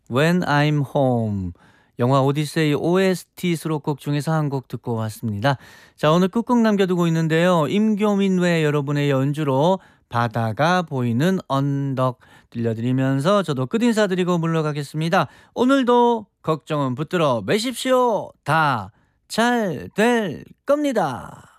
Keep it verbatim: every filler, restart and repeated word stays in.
When I'm Home. 영화 오디세이 오에스티 수록곡 중에서 한 곡 듣고 왔습니다. 자, 오늘 꾹꾹 남겨두고 있는데요. 임교민 외 여러분의 연주로 바다가 보이는 언덕 들려드리면서 저도 끝인사드리고 물러가겠습니다. 오늘도 걱정은 붙들어 매십시오. 다 잘 될 겁니다.